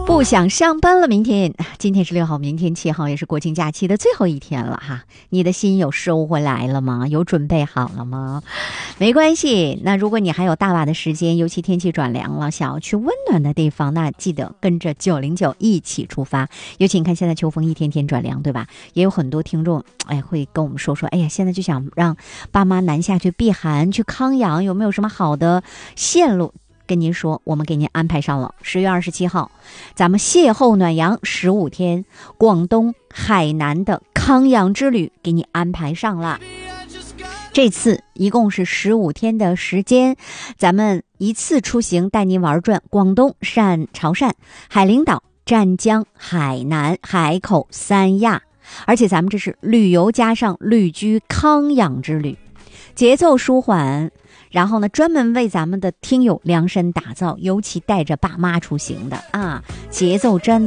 不想上班了，今天是6号，明天7号，也是国庆假期的最后一天了哈。你的心有收回来了吗？有准备好了吗？没关系，那如果你还有大把的时间，尤其天气转凉了，想要去温暖的地方，那记得跟着909一起出发。尤其你看现在秋风一天天转凉，对吧？也有很多听众会跟我们说，哎呀，现在就想让爸妈南下去避寒，去康养，有没有什么好的线路？跟您说，我们给您安排上了10月27号，咱们邂逅暖阳15天，广东海南的康养之旅给你安排上了。这次一共是15天的时间，咱们一次出行带您玩转广东、潮汕、海陵岛、湛江、海南、海口、三亚，而且咱们这是旅游加上旅居康养之旅，节奏舒缓，然后呢，专门为咱们的听友量身打造，尤其带着爸妈出行的节奏真